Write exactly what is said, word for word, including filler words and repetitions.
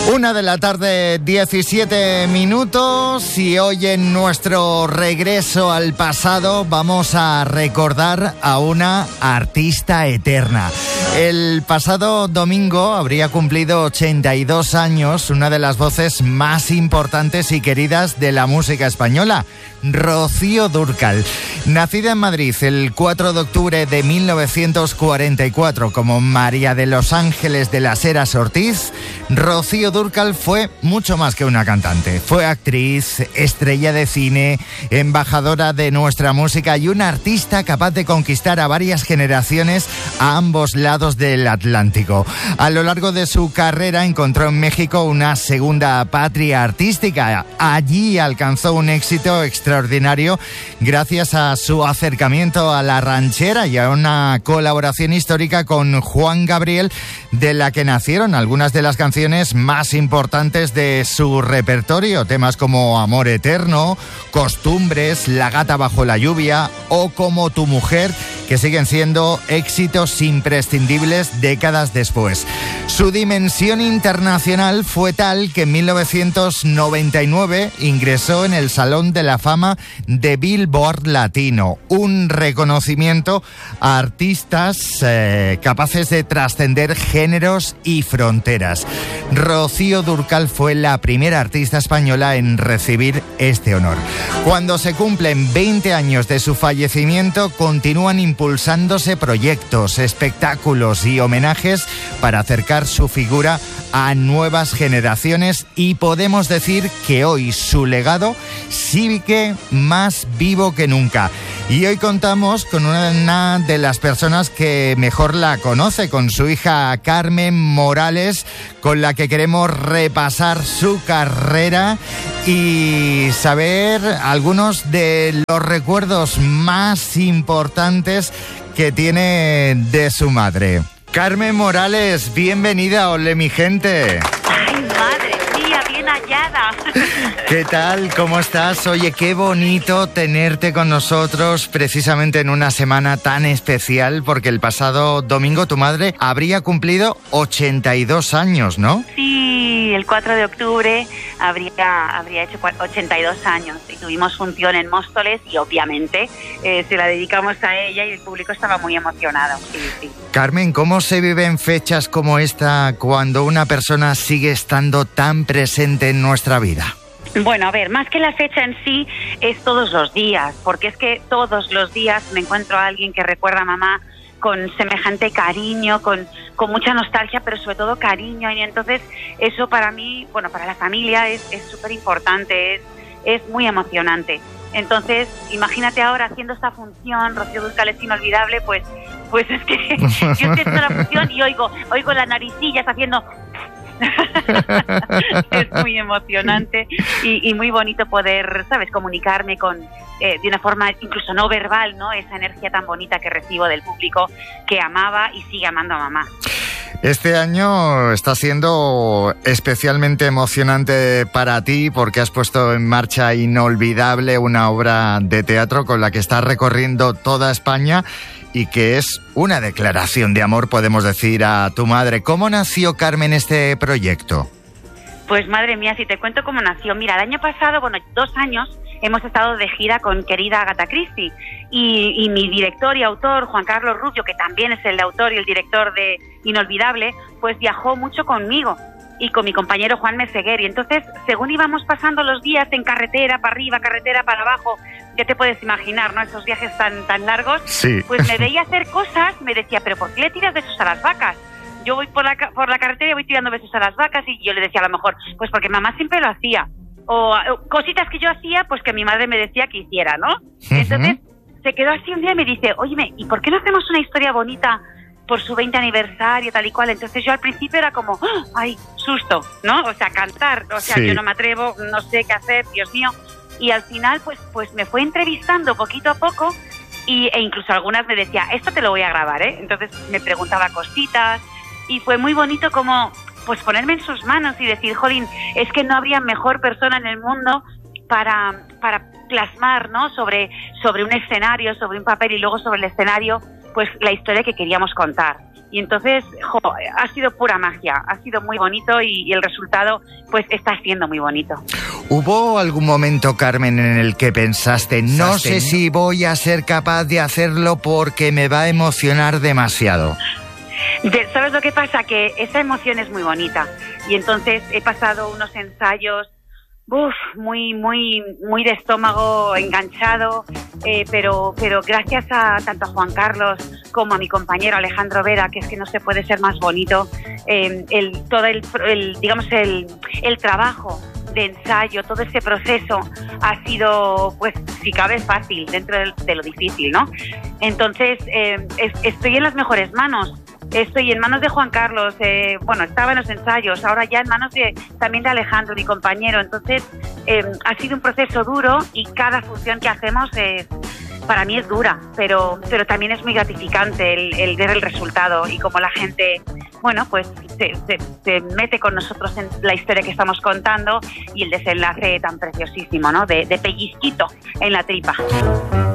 Una de la tarde, diecisiete minutos, y hoy en nuestro regreso al pasado vamos a recordar a una artista eterna. El pasado domingo habría cumplido ochenta y dos años una de las voces más importantes y queridas de la música española, Rocío Dúrcal. Nacida en Madrid el cuatro de octubre de mil novecientos cuarenta y cuatro como María de los Ángeles de las Heras Ortiz, Rocío Dúrcal fue mucho más que una cantante. Fue actriz, estrella de cine, embajadora de nuestra música y una artista capaz de conquistar a varias generaciones a ambos lados del Atlántico. A lo largo de su carrera encontró en México una segunda patria artística. Allí alcanzó un éxito extraordinario gracias a su acercamiento a la ranchera y a una colaboración histórica con Juan Gabriel, de la que nacieron algunas de las canciones más importantes de su repertorio, temas como Amor Eterno, Costumbres, La Gata Bajo la Lluvia o Como tu Mujer, que siguen siendo éxitos imprescindibles décadas después. Su dimensión internacional fue tal que en mil novecientos noventa y nueve ingresó en el Salón de la Fama de Billboard Latino, un reconocimiento a artistas eh, capaces de trascender géneros y fronteras. Rocío Dúrcal fue la primera artista española en recibir este honor. Cuando se cumplen veinte años de su fallecimiento, continúan impulsándose proyectos, espectáculos y homenajes para acercar su figura a nuevas generaciones, y podemos decir que hoy su legado sigue más vivo que nunca. Y hoy contamos con una de las personas que mejor la conoce, con su hija Carmen Morales, con la que queremos repasar su carrera y saber algunos de los recuerdos más importantes que tiene de su madre. Carmen Morales, bienvenida. Ole, mi gente. Ay, madre mía, bien hallada. ¿Qué tal? ¿Cómo estás? Oye, qué bonito tenerte con nosotros precisamente en una semana tan especial, porque el pasado domingo tu madre habría cumplido ochenta y dos años, ¿no? Sí, el cuatro de octubre habría, habría hecho ochenta y dos años y tuvimos función en Móstoles y obviamente eh, se la dedicamos a ella y el público estaba muy emocionado. Sí, sí. Carmen, ¿cómo se vive en fechas como esta cuando una persona sigue estando tan presente en nuestra vida? Bueno, a ver, más que la fecha en sí, es todos los días, porque es que todos los días me encuentro a alguien que recuerda a mamá con semejante cariño, con, con mucha nostalgia, pero sobre todo cariño, y entonces eso para mí, bueno, para la familia es súper importante, es, es muy emocionante. Entonces, imagínate ahora haciendo esta función, Rocío Dúrcal es inolvidable, pues pues es que yo estoy haciendo la función y oigo, oigo las naricillas haciendo... Es muy emocionante y, y muy bonito poder, ¿sabes?, comunicarme con eh, de una forma incluso no verbal, ¿no? Esa energía tan bonita que recibo del público que amaba y sigue amando a mamá. Este año está siendo especialmente emocionante para ti porque has puesto en marcha Inolvidable, una obra de teatro con la que estás recorriendo toda España y que es una declaración de amor, podemos decir, a tu madre. ¿Cómo nació, Carmen, este proyecto? Pues madre mía, si te cuento cómo nació. Mira, el año pasado, bueno, dos años, hemos estado de gira con querida Agatha Christie y, y mi director y autor, Juan Carlos Rubio, que también es el autor y el director de Inolvidable, pues viajó mucho conmigo y con mi compañero Juan Meseguer. Y entonces, según íbamos pasando los días en carretera, para arriba, carretera para abajo, ya te puedes imaginar, ¿no?, esos viajes tan, tan largos, sí. Pues me veía hacer cosas, me decía, ¿pero por qué le tiras besos a las vacas? Yo voy por la, por la carretera y voy tirando besos a las vacas, y yo le decía a lo mejor, pues porque mamá siempre lo hacía. O, o cositas que yo hacía, pues que mi madre me decía que hiciera, ¿no? Uh-huh. Entonces, se quedó así un día y me dice, óyeme, ¿y por qué no hacemos una historia bonita por su veinte aniversario, tal y cual? Entonces yo al principio era como, ¡oh! ¡Ay, susto!, ¿no? O sea, cantar, o sea, sí. Yo no me atrevo, no sé qué hacer, Dios mío. Y al final, pues pues me fue entrevistando poquito a poco y, e incluso algunas me decía, esto te lo voy a grabar, ¿eh? Entonces me preguntaba cositas y fue muy bonito como, pues ponerme en sus manos y decir, jolín, es que no habría mejor persona en el mundo para, para plasmar, ¿no?, sobre, sobre un escenario, sobre un papel y luego sobre el escenario, pues la historia que queríamos contar. Y entonces, jo, ha sido pura magia, ha sido muy bonito y, y el resultado pues está siendo muy bonito. ¿Hubo algún momento, Carmen, en el que pensaste, no sé si voy a ser capaz de hacerlo porque me va a emocionar demasiado? De, ¿Sabes lo que pasa? Que esa emoción es muy bonita y entonces he pasado unos ensayos uf, muy, muy, muy de estómago enganchado, eh, pero, pero gracias a tanto a Juan Carlos como a mi compañero Alejandro Vera, que es que no se puede ser más bonito, eh, el, todo el, el digamos el, el trabajo de ensayo, todo ese proceso ha sido, pues, si cabe, fácil dentro de, de lo difícil, ¿no? Entonces, eh, es, estoy en las mejores manos. Estoy en manos de Juan Carlos, eh, bueno, estaba en los ensayos, ahora ya en manos de también de Alejandro, mi compañero. Entonces, eh, ha sido un proceso duro y cada función que hacemos es, para mí es dura, pero, pero también es muy gratificante el, el ver el resultado y cómo la gente, bueno, pues se, se, se mete con nosotros en la historia que estamos contando y el desenlace tan preciosísimo, ¿no? De, de pellizquito en la tripa.